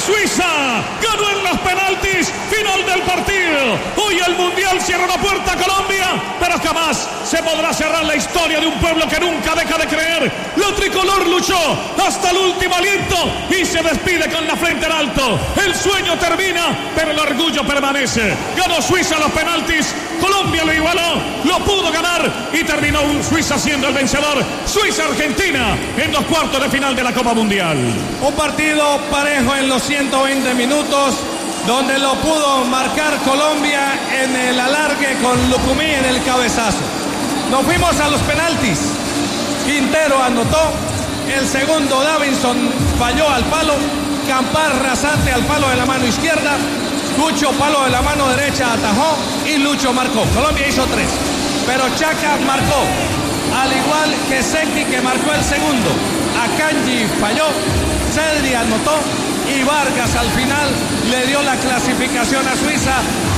Suiza ganó en los penaltis, final del partido. Hoy el Mundial cierra la puerta a Colombia, pero jamás se podrá cerrar la historia de un pueblo que nunca deja de creer. La tricolor luchó hasta el último aliento y se despide con la frente en alto. El sueño termina, pero el orgullo permanece. Ganó Suiza los penaltis, Colombia lo igualó, lo pudo ganar y terminó Suiza siendo el vencedor. Suiza-Argentina en los cuartos de final de la Copa Mundial. Un partido parejo en los 120 minutos, donde lo pudo marcar Colombia en el alargue con Lucumí en el cabezazo. Nos fuimos a los penaltis. Quintero anotó, el segundo Davinson falló al palo, Campás rasante al palo de la mano izquierda, Lucho palo de la mano derecha atajó y Lucho marcó. Colombia hizo 3, pero Chaca marcó, al igual que Secchi, que marcó el segundo. Akanji falló, Cedri anotó y Vargas al final le dio la clasificación a Suiza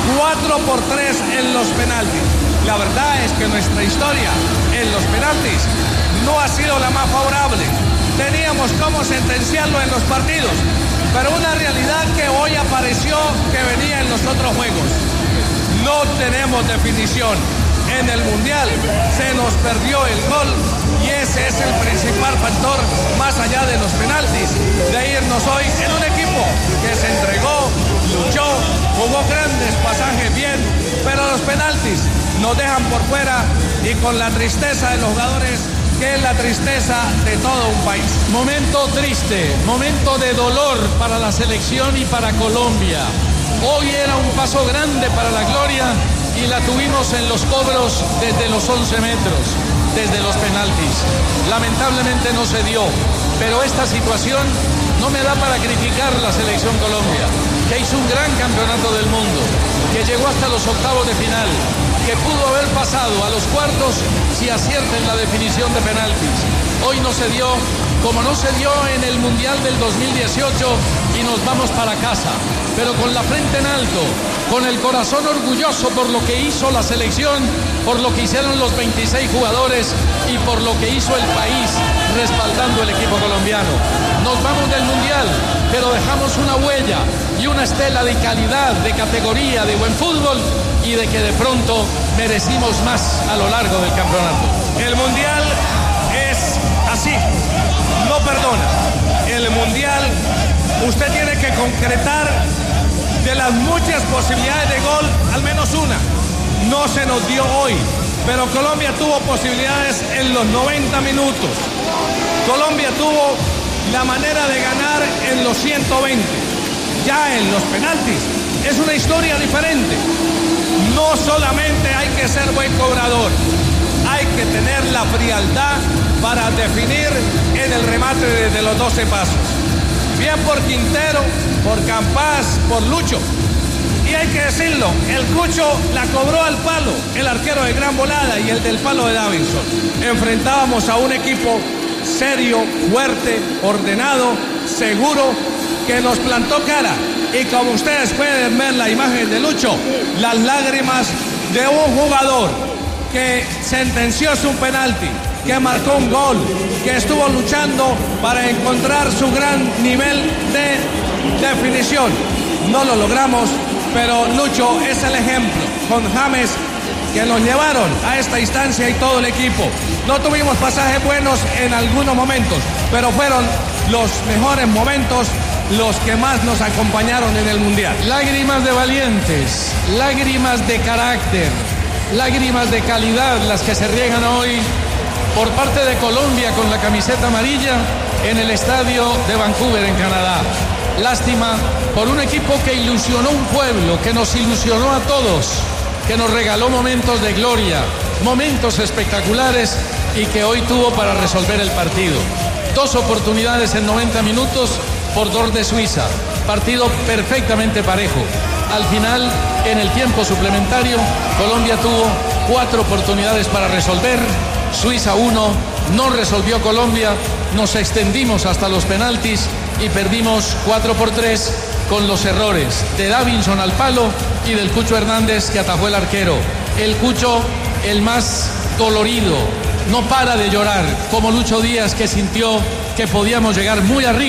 4-3 en los penaltis. La verdad es que nuestra historia en los penaltis no ha sido la más favorable. Teníamos cómo sentenciarlo en los partidos, pero una realidad que hoy apareció que venía en los otros juegos. No tenemos definición. En el Mundial se nos perdió el gol y ese es el principal factor, más allá de los penaltis, de irnos hoy en un equipo que se entregó, luchó, jugó grandes pasajes bien, pero los penaltis nos dejan por fuera y con la tristeza de los jugadores, que es la tristeza de todo un país. Momento triste, momento de dolor para la selección y para Colombia. Hoy era un paso grande para la gloria y la tuvimos en los cobros desde los 11 metros, desde los penaltis. Lamentablemente no se dio, pero esta situación no me da para criticar la selección Colombia, que hizo un gran campeonato del mundo, que llegó hasta los octavos de final, que pudo haber pasado a los cuartos si acierta en la definición de penaltis. Hoy no se dio, como no se dio en el Mundial del 2018 y nos vamos para casa, pero con la frente en alto, con el corazón orgulloso por lo que hizo la selección, por lo que hicieron los 26 jugadores y por lo que hizo el país respaldando el equipo colombiano. Nos vamos del Mundial, pero dejamos una huella y una estela de calidad, de categoría, de buen fútbol y de que de pronto merecimos más a lo largo del campeonato. El Mundial es así, no perdona. El Mundial, usted tiene que concretar de las muchas posibilidades de gol, al menos una. No se nos dio hoy, pero Colombia tuvo posibilidades en los 90 minutos. Colombia tuvo la manera de ganar en los 120. Ya en los penaltis es una historia diferente. No solamente hay que ser buen cobrador, hay que tener la frialdad para definir en el remate desde los 12 pasos. Bien por Quintero, por Campás, por Lucho. Y hay que decirlo, el Cucho la cobró al palo, el arquero de gran volada y el del palo de Davinson. Enfrentábamos a un equipo serio, fuerte, ordenado, seguro, que nos plantó cara. Y como ustedes pueden ver la imagen de Lucho, las lágrimas de un jugador que sentenció su penalti, que marcó un gol, que estuvo luchando para encontrar su gran nivel de definición. No lo logramos, pero Lucho es el ejemplo, con James, que nos llevaron a esta instancia y todo el equipo. No tuvimos pasajes buenos en algunos momentos, pero fueron los mejores momentos los que más nos acompañaron en el Mundial. Lágrimas de valientes, lágrimas de carácter, lágrimas de calidad las que se riegan hoy por parte de Colombia con la camiseta amarilla en el estadio de Vancouver, en Canadá. Lástima por un equipo que ilusionó un pueblo, que nos ilusionó a todos, que nos regaló momentos de gloria, momentos espectaculares y que hoy tuvo para resolver el partido. 2 oportunidades en 90 minutos por 2 de Suiza. Partido perfectamente parejo. Al final, en el tiempo suplementario, Colombia tuvo 4 oportunidades para resolver. Suiza 1, no resolvió Colombia. Nos extendimos hasta los penaltis y perdimos 4-3 con los errores de Davinson al palo y del Cucho Hernández que atajó el arquero. El Cucho, el más dolorido, no para de llorar, como Lucho Díaz, que sintió que podíamos llegar muy arriba.